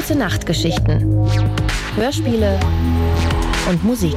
Gute Nachtgeschichten, Hörspiele und Musik.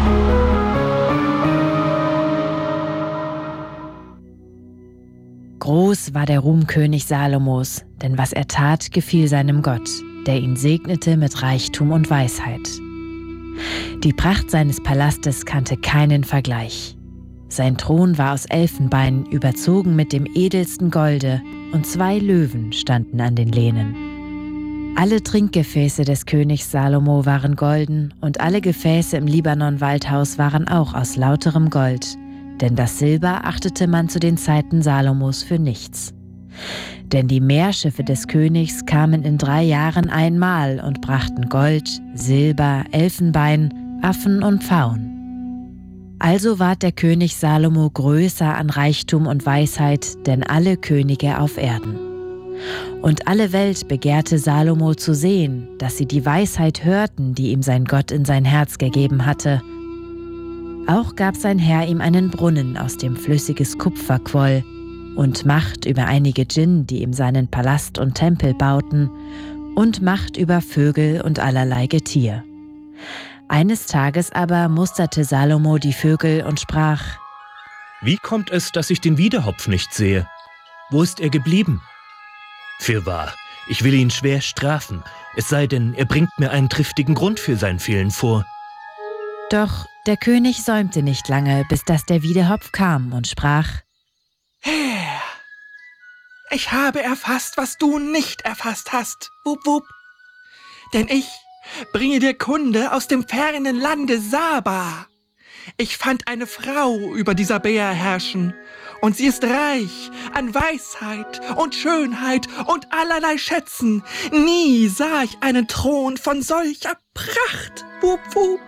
Groß war der Ruhm König Salomos, denn was er tat, gefiel seinem Gott, der ihn segnete mit Reichtum und Weisheit. Die Pracht seines Palastes kannte keinen Vergleich. Sein Thron war aus Elfenbein, überzogen mit dem edelsten Golde, und 2 Löwen standen an den Lehnen. Alle Trinkgefäße des Königs Salomo waren golden und alle Gefäße im Libanon-Waldhaus waren auch aus lauterem Gold, denn das Silber achtete man zu den Zeiten Salomos für nichts. Denn die Meerschiffe des Königs kamen in 3 Jahren einmal und brachten Gold, Silber, Elfenbein, Affen und Pfauen. Also ward der König Salomo größer an Reichtum und Weisheit, denn alle Könige auf Erden. Und alle Welt begehrte Salomo zu sehen, dass sie die Weisheit hörten, die ihm sein Gott in sein Herz gegeben hatte. Auch gab sein Herr ihm einen Brunnen, aus dem flüssiges Kupfer quoll, und Macht über einige Djinn, die ihm seinen Palast und Tempel bauten, und Macht über Vögel und allerlei Getier. Eines Tages aber musterte Salomo die Vögel und sprach: Wie kommt es, dass ich den Wiedehopf nicht sehe? Wo ist er geblieben? Fürwahr, ich will ihn schwer strafen, es sei denn, er bringt mir einen triftigen Grund für sein Fehlen vor. Doch der König säumte nicht lange, bis dass der Wiedehopf kam und sprach: Herr, ich habe erfasst, was du nicht erfasst hast. Wup, wup. Denn ich bringe dir Kunde aus dem fernen Lande Saba. Ich fand eine Frau über dieser Bär herrschen, und sie ist reich an Weisheit und Schönheit und allerlei Schätzen. Nie sah ich einen Thron von solcher Pracht. Wup, wup.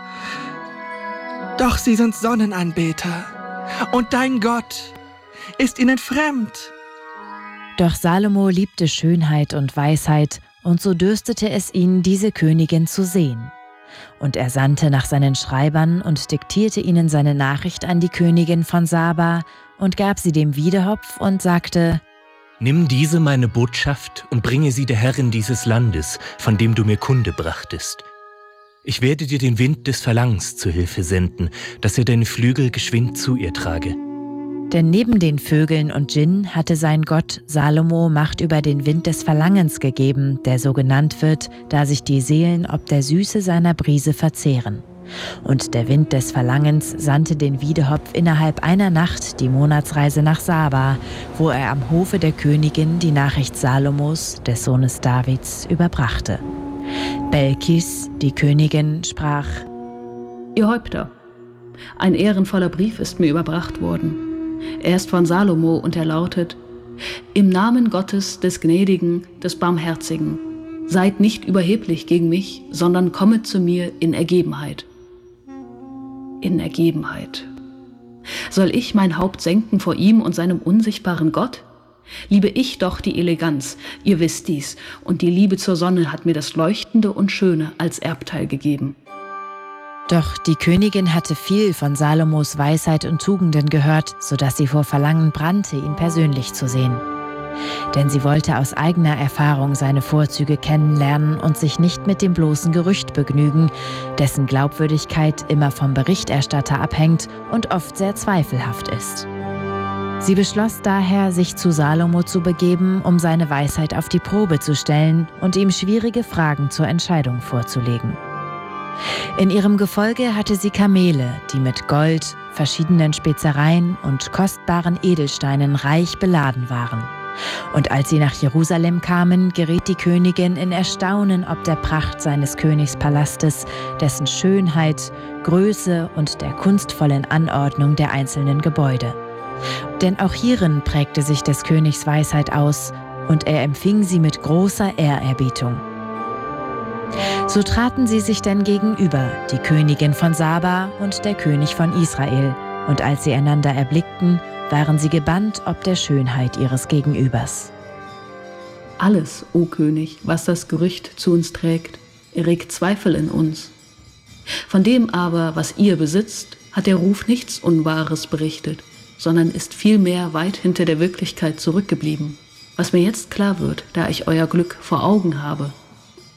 Doch sie sind Sonnenanbeter, und dein Gott ist ihnen fremd. Doch Salomo liebte Schönheit und Weisheit, und so dürstete es ihn, diese Königin zu sehen. Und er sandte nach seinen Schreibern und diktierte ihnen seine Nachricht an die Königin von Saba und gab sie dem Wiedehopf und sagte: Nimm diese meine Botschaft und bringe sie der Herrin dieses Landes, von dem du mir Kunde brachtest. Ich werde dir den Wind des Verlangens zu Hilfe senden, dass er deine Flügel geschwind zu ihr trage. Denn neben den Vögeln und Djinn hatte sein Gott Salomo Macht über den Wind des Verlangens gegeben, der so genannt wird, da sich die Seelen ob der Süße seiner Brise verzehren. Und der Wind des Verlangens sandte den Wiedehopf innerhalb einer Nacht die Monatsreise nach Saba, wo er am Hofe der Königin die Nachricht Salomos, des Sohnes Davids, überbrachte. Belkis, die Königin, sprach: Ihr Häupter, ein ehrenvoller Brief ist mir überbracht worden. Er ist von Salomo und er lautet: Im Namen Gottes, des Gnädigen, des Barmherzigen, seid nicht überheblich gegen mich, sondern kommet zu mir in Ergebenheit. In Ergebenheit. Soll ich mein Haupt senken vor ihm und seinem unsichtbaren Gott? Liebe ich doch die Eleganz, ihr wisst dies, und die Liebe zur Sonne hat mir das Leuchtende und Schöne als Erbteil gegeben. Doch die Königin hatte viel von Salomos Weisheit und Tugenden gehört, sodass sie vor Verlangen brannte, ihn persönlich zu sehen. Denn sie wollte aus eigener Erfahrung seine Vorzüge kennenlernen und sich nicht mit dem bloßen Gerücht begnügen, dessen Glaubwürdigkeit immer vom Berichterstatter abhängt und oft sehr zweifelhaft ist. Sie beschloss daher, sich zu Salomo zu begeben, um seine Weisheit auf die Probe zu stellen und ihm schwierige Fragen zur Entscheidung vorzulegen. In ihrem Gefolge hatte sie Kamele, die mit Gold, verschiedenen Spezereien und kostbaren Edelsteinen reich beladen waren. Und als sie nach Jerusalem kamen, geriet die Königin in Erstaunen ob der Pracht seines Königspalastes, dessen Schönheit, Größe und der kunstvollen Anordnung der einzelnen Gebäude. Denn auch hierin prägte sich des Königs Weisheit aus, und er empfing sie mit großer Ehrerbietung. So traten sie sich denn gegenüber, die Königin von Saba und der König von Israel, und als sie einander erblickten, waren sie gebannt ob der Schönheit ihres Gegenübers. Alles, o König, was das Gerücht zu uns trägt, erregt Zweifel in uns. Von dem aber, was ihr besitzt, hat der Ruf nichts Unwahres berichtet, sondern ist vielmehr weit hinter der Wirklichkeit zurückgeblieben, was mir jetzt klar wird, da ich euer Glück vor Augen habe.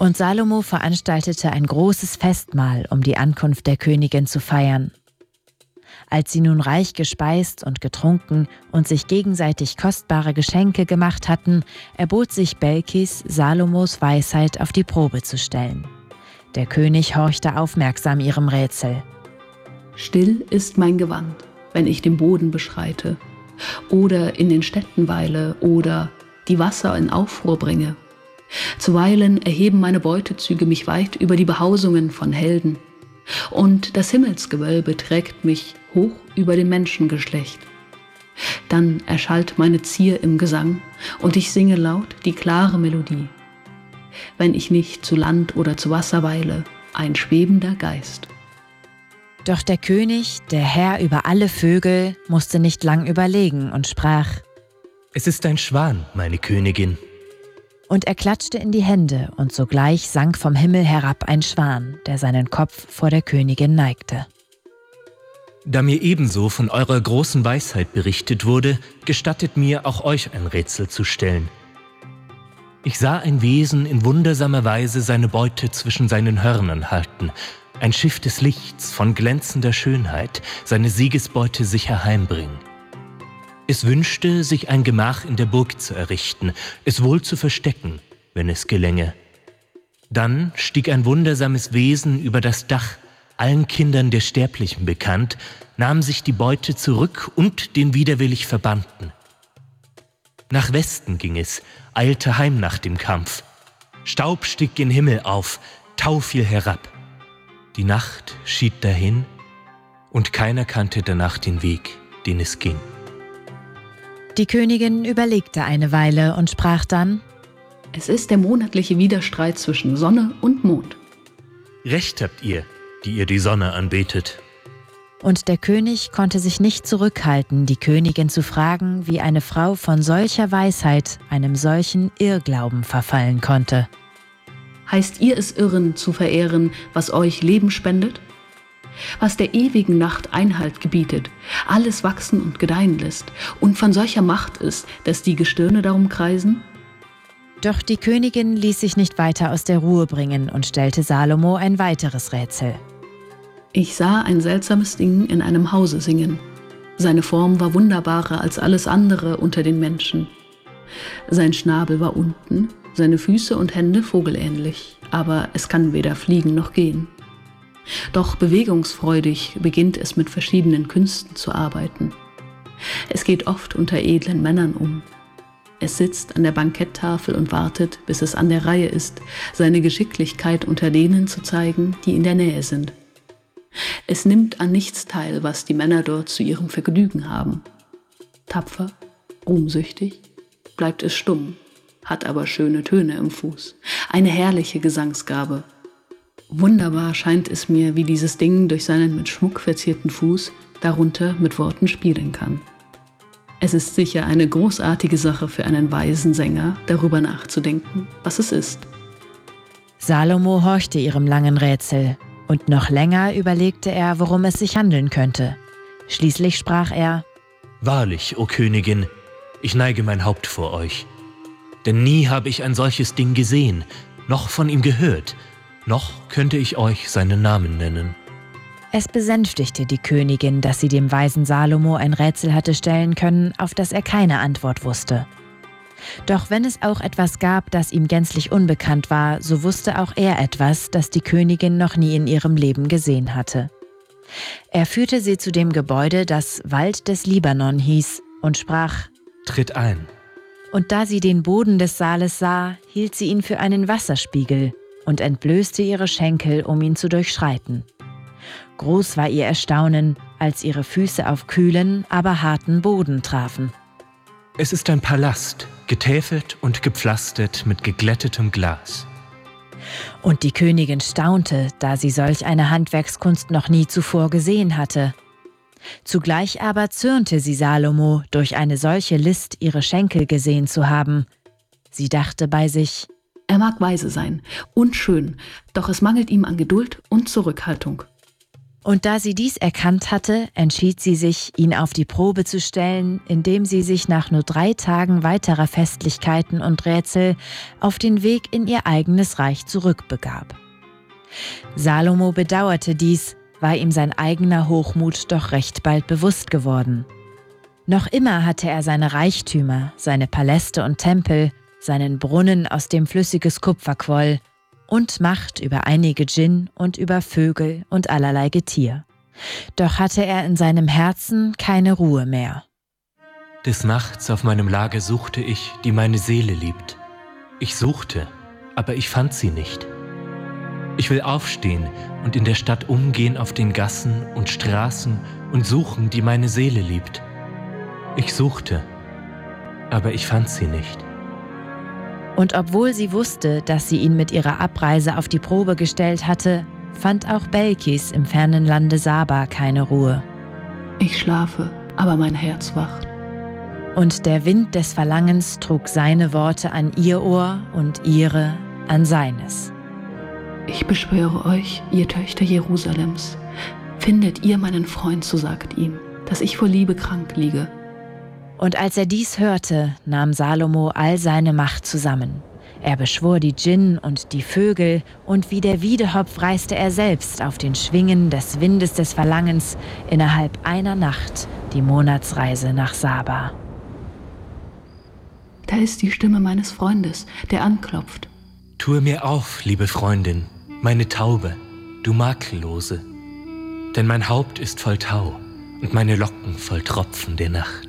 Und Salomo veranstaltete ein großes Festmahl, um die Ankunft der Königin zu feiern. Als sie nun reich gespeist und getrunken und sich gegenseitig kostbare Geschenke gemacht hatten, erbot sich Belkis, Salomos Weisheit auf die Probe zu stellen. Der König horchte aufmerksam ihrem Rätsel. Still ist mein Gewand, wenn ich den Boden beschreite, oder in den Städten weile, oder die Wasser in Aufruhr bringe. Zuweilen erheben meine Beutezüge mich weit über die Behausungen von Helden, und das Himmelsgewölbe trägt mich hoch über dem Menschengeschlecht. Dann erschallt meine Zier im Gesang, und ich singe laut die klare Melodie. Wenn ich nicht zu Land oder zu Wasser weile, ein schwebender Geist. Doch der König, der Herr über alle Vögel, musste nicht lang überlegen und sprach: Es ist ein Schwan, meine Königin. Und er klatschte in die Hände, und sogleich sank vom Himmel herab ein Schwan, der seinen Kopf vor der Königin neigte. Da mir ebenso von eurer großen Weisheit berichtet wurde, gestattet mir, auch euch ein Rätsel zu stellen. Ich sah ein Wesen in wundersamer Weise seine Beute zwischen seinen Hörnern halten, ein Schiff des Lichts von glänzender Schönheit, seine Siegesbeute sicher heimbringen. Es wünschte, sich ein Gemach in der Burg zu errichten, es wohl zu verstecken, wenn es gelänge. Dann stieg ein wundersames Wesen über das Dach, allen Kindern der Sterblichen bekannt, nahm sich die Beute zurück und den widerwillig Verbannten. Nach Westen ging es, eilte heim nach dem Kampf. Staub stieg gen Himmel auf, Tau fiel herab. Die Nacht schied dahin, und keiner kannte danach den Weg, den es ging. Die Königin überlegte eine Weile und sprach dann: Es ist der monatliche Widerstreit zwischen Sonne und Mond. Recht habt ihr, die ihr die Sonne anbetet. Und der König konnte sich nicht zurückhalten, die Königin zu fragen, wie eine Frau von solcher Weisheit einem solchen Irrglauben verfallen konnte. Heißt ihr es irren, zu verehren, was euch Leben spendet? Was der ewigen Nacht Einhalt gebietet, alles wachsen und gedeihen lässt und von solcher Macht ist, dass die Gestirne darum kreisen? Doch die Königin ließ sich nicht weiter aus der Ruhe bringen und stellte Salomo ein weiteres Rätsel. Ich sah ein seltsames Ding in einem Hause singen. Seine Form war wunderbarer als alles andere unter den Menschen. Sein Schnabel war unten, seine Füße und Hände vogelähnlich, aber es kann weder fliegen noch gehen. Doch bewegungsfreudig beginnt es mit verschiedenen Künsten zu arbeiten. Es geht oft unter edlen Männern um. Es sitzt an der Banketttafel und wartet, bis es an der Reihe ist, seine Geschicklichkeit unter denen zu zeigen, die in der Nähe sind. Es nimmt an nichts teil, was die Männer dort zu ihrem Vergnügen haben. Tapfer, ruhmsüchtig, bleibt es stumm, hat aber schöne Töne im Fuß, eine herrliche Gesangsgabe. Wunderbar scheint es mir, wie dieses Ding durch seinen mit Schmuck verzierten Fuß darunter mit Worten spielen kann. Es ist sicher eine großartige Sache für einen weisen Sänger, darüber nachzudenken, was es ist. Salomo horchte ihrem langen Rätsel, und noch länger überlegte er, worum es sich handeln könnte. Schließlich sprach er: Wahrlich, o Königin, ich neige mein Haupt vor euch. Denn nie habe ich ein solches Ding gesehen, noch von ihm gehört, noch könnte ich euch seinen Namen nennen. Es besänftigte die Königin, dass sie dem weisen Salomo ein Rätsel hatte stellen können, auf das er keine Antwort wusste. Doch wenn es auch etwas gab, das ihm gänzlich unbekannt war, so wusste auch er etwas, das die Königin noch nie in ihrem Leben gesehen hatte. Er führte sie zu dem Gebäude, das Wald des Libanon hieß, und sprach: Tritt ein. Und da sie den Boden des Saales sah, hielt sie ihn für einen Wasserspiegel und entblößte ihre Schenkel, um ihn zu durchschreiten. Groß war ihr Erstaunen, als ihre Füße auf kühlen, aber harten Boden trafen. Es ist ein Palast, getäfelt und gepflastert mit geglättetem Glas. Und die Königin staunte, da sie solch eine Handwerkskunst noch nie zuvor gesehen hatte. Zugleich aber zürnte sie Salomo, durch eine solche List ihre Schenkel gesehen zu haben. Sie dachte bei sich: Er mag weise sein und schön, doch es mangelt ihm an Geduld und Zurückhaltung. Und da sie dies erkannt hatte, entschied sie sich, ihn auf die Probe zu stellen, indem sie sich nach nur 3 Tagen weiterer Festlichkeiten und Rätsel auf den Weg in ihr eigenes Reich zurückbegab. Salomo bedauerte dies, war ihm sein eigener Hochmut doch recht bald bewusst geworden. Noch immer hatte er seine Reichtümer, seine Paläste und Tempel, seinen Brunnen, aus dem flüssiges Kupfer quoll, und Macht über einige Djinn und über Vögel und allerlei Getier. Doch hatte er in seinem Herzen keine Ruhe mehr. Des Nachts auf meinem Lager suchte ich, die meine Seele liebt. Ich suchte, aber ich fand sie nicht. Ich will aufstehen und in der Stadt umgehen auf den Gassen und Straßen und suchen, die meine Seele liebt. Ich suchte, aber ich fand sie nicht. Und obwohl sie wusste, dass sie ihn mit ihrer Abreise auf die Probe gestellt hatte, fand auch Belkis im fernen Lande Saba keine Ruhe. Ich schlafe, aber mein Herz wacht. Und der Wind des Verlangens trug seine Worte an ihr Ohr und ihre an seines. Ich beschwöre euch, ihr Töchter Jerusalems, findet ihr meinen Freund, so sagt ihm, dass ich vor Liebe krank liege. Und als er dies hörte, nahm Salomo all seine Macht zusammen. Er beschwor die Djinn und die Vögel, und wie der Wiedehopf reiste er selbst auf den Schwingen des Windes des Verlangens innerhalb einer Nacht die Monatsreise nach Saba. Da ist die Stimme meines Freundes, der anklopft. Tue mir auf, liebe Freundin, meine Taube, du Makellose, denn mein Haupt ist voll Tau und meine Locken voll Tropfen der Nacht.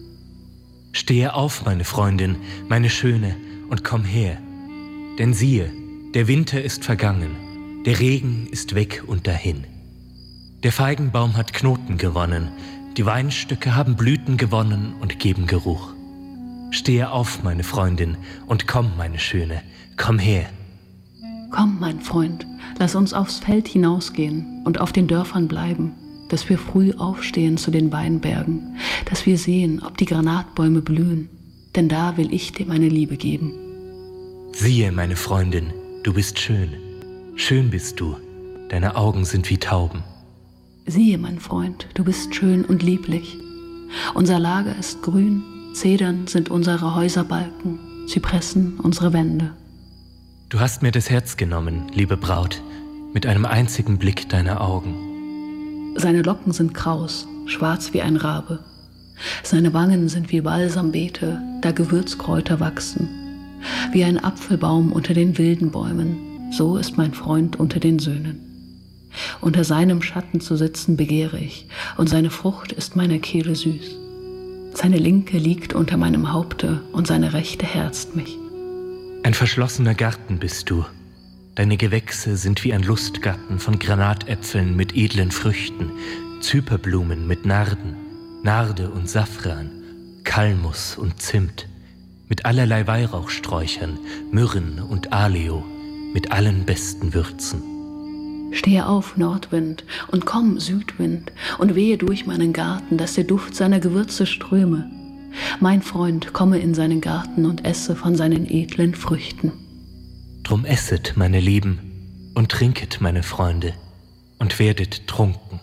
Stehe auf, meine Freundin, meine Schöne, und komm her, denn siehe, der Winter ist vergangen, der Regen ist weg und dahin. Der Feigenbaum hat Knoten gewonnen, die Weinstöcke haben Blüten gewonnen und geben Geruch. Stehe auf, meine Freundin, und komm, meine Schöne, komm her. Komm, mein Freund, lass uns aufs Feld hinausgehen und auf den Dörfern bleiben, dass wir früh aufstehen zu den Weinbergen, dass wir sehen, ob die Granatbäume blühen, denn da will ich dir meine Liebe geben. Siehe, meine Freundin, du bist schön, schön bist du, deine Augen sind wie Tauben. Siehe, mein Freund, du bist schön und lieblich. Unser Lager ist grün, Zedern sind unsere Häuserbalken, Zypressen unsere Wände. Du hast mir das Herz genommen, liebe Braut, mit einem einzigen Blick deiner Augen. Seine Locken sind kraus, schwarz wie ein Rabe. Seine Wangen sind wie Balsambeete, da Gewürzkräuter wachsen. Wie ein Apfelbaum unter den wilden Bäumen, so ist mein Freund unter den Söhnen. Unter seinem Schatten zu sitzen begehre ich, und seine Frucht ist meiner Kehle süß. Seine Linke liegt unter meinem Haupte, und seine Rechte herzt mich. Ein verschlossener Garten bist du. Deine Gewächse sind wie ein Lustgarten von Granatäpfeln mit edlen Früchten, Zyperblumen mit Narden, Narde und Safran, Kalmus und Zimt, mit allerlei Weihrauchsträuchern, Myrrhen und Aleo, mit allen besten Würzen. Stehe auf, Nordwind, und komm, Südwind, und wehe durch meinen Garten, dass der Duft seiner Gewürze ströme. Mein Freund komme in seinen Garten und esse von seinen edlen Früchten. Drum esset, meine Lieben, und trinket, meine Freunde, und werdet trunken.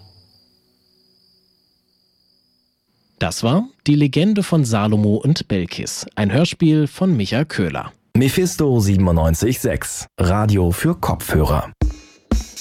Das war Die Legende von Salomo und Belkis, ein Hörspiel von Micha Köhler. Mephisto 97.6, Radio für Kopfhörer.